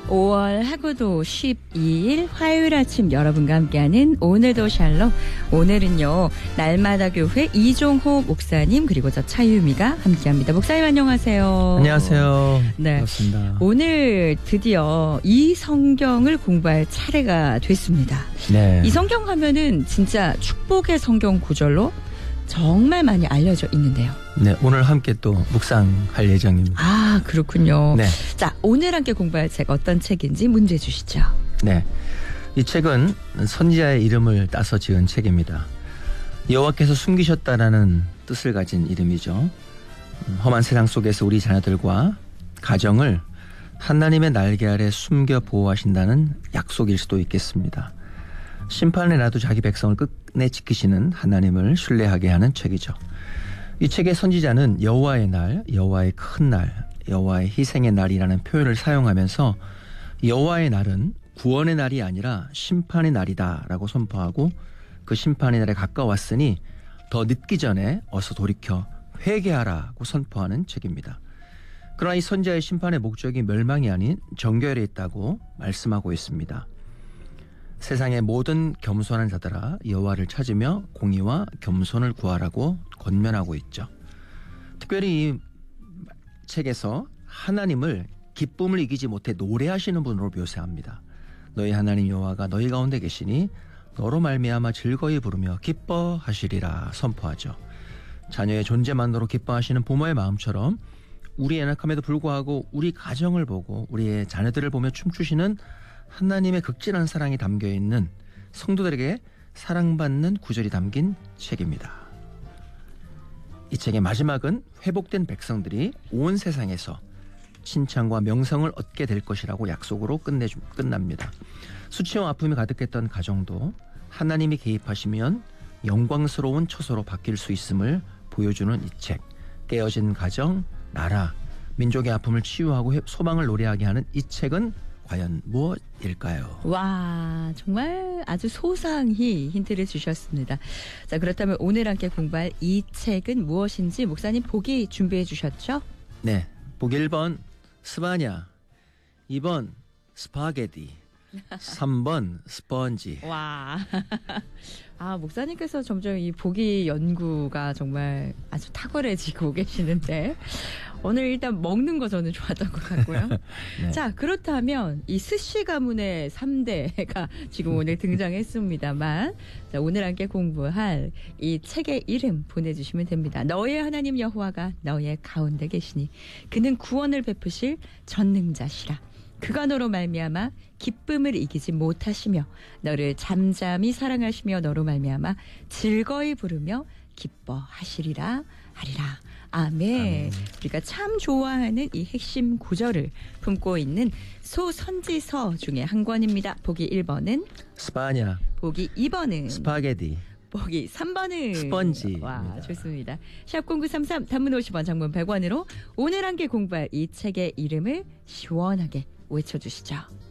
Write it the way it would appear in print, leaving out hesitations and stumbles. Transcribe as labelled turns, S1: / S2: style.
S1: 5월 하고도 12일 화요일 아침 여러분과 함께하는 오늘도 샬롬. 오늘은요 날마다 교회 이종호 목사님 그리고 저 차유미가 함께합니다. 목사님 안녕하세요.
S2: 안녕하세요.
S1: 네,
S2: 반갑습니다.
S1: 오늘 드디어 이 성경을 공부할 차례가 됐습니다.
S2: 네.
S1: 이 성경 하면은 진짜 축복의 성경 구절로 정말 많이 알려져 있는데요.
S2: 네, 오늘 함께 또 묵상할 예정입니다.
S1: 아, 그렇군요.
S2: 네.
S1: 자, 오늘 함께 공부할 책 어떤 책인지 문제 주시죠.
S2: 네. 이 책은 선지자의 이름을 따서 지은 책입니다. 여호와께서 숨기셨다라는 뜻을 가진 이름이죠. 험한 세상 속에서 우리 자녀들과 가정을 하나님의 날개 아래 숨겨 보호하신다는 약속일 수도 있겠습니다. 심판에 놔두 자기 백성을 끝내 지키시는 하나님을 신뢰하게 하는 책이죠. 이 책의 선지자는 여호와의 날, 여호와의 큰 날, 여호와의 희생의 날이라는 표현을 사용하면서 여호와의 날은 구원의 날이 아니라 심판의 날이다라고 선포하고 그 심판의 날에 가까웠으니 더 늦기 전에 어서 돌이켜 회개하라고 선포하는 책입니다. 그러나 이 선지자의 심판의 목적이 멸망이 아닌 정결에 있다고 말씀하고 있습니다. 세상의 모든 겸손한 자들아 여호와를 찾으며 공의와 겸손을 구하라고 권면하고 있죠. 특별히 이 책에서 하나님을 기쁨을 이기지 못해 노래하시는 분으로 묘사합니다. 너희 하나님 여호와가 너희 가운데 계시니 너로 말미암아 즐거이 부르며 기뻐하시리라 선포하죠. 자녀의 존재만으로 기뻐하시는 부모의 마음처럼 우리 연약함에도 불구하고 우리 가정을 보고 우리의 자녀들을 보며 춤추시는 하나님의 극진한 사랑이 담겨있는 성도들에게 사랑받는 구절이 담긴 책입니다. 이 책의 마지막은 회복된 백성들이 온 세상에서 칭찬과 명성을 얻게 될 것이라고 약속으로 끝납니다. 수치와 아픔이 가득했던 가정도 하나님이 개입하시면 영광스러운 처소로 바뀔 수 있음을 보여주는 이 책. 깨어진 가정, 나라, 민족의 아픔을 치유하고 소망을 노래하게 하는 이 책은 과연 무엇일까요?
S1: 와, 정말 아주 소상히 힌트를 주셨습니다. 자, 그렇다면 오늘 함께 공부할 이 책은 무엇인지 목사님 보기 준비해 주셨죠?
S2: 네, 보기 1번 스바냐, 2번 스파게티, 3번 스펀지.
S1: 와, 아, 목사님께서 점점 이 보기 연구가 정말 아주 탁월해지고 계시는데 오늘 일단 먹는 거 저는 좋았던 것 같고요.
S2: 네.
S1: 자, 그렇다면 이 스시 가문의 3대가 지금 오늘 등장했습니다만 자, 오늘 함께 공부할 이 책의 이름 보내주시면 됩니다. 너의 하나님 여호와가 너의 가운데 계시니 그는 구원을 베푸실 전능자시라. 그가 너로 말미암아 기쁨을 이기지 못하시며 너를 잠잠히 사랑하시며 너로 말미암아 즐거이 부르며 기뻐하시리라 하리라. 아멘. 우리가 참 좋아하는 이 핵심 구절을 품고 있는 소선지서 중에 한 권입니다. 보기 1번은
S2: 스파냐,
S1: 보기 2번은
S2: 스파게티,
S1: 보기 3번은
S2: 스펀지.
S1: 와, 좋습니다. 샵0933 단문 50원 장문 100원으로 오늘 함께 공부할 이 책의 이름을 시원하게 외쳐주시죠.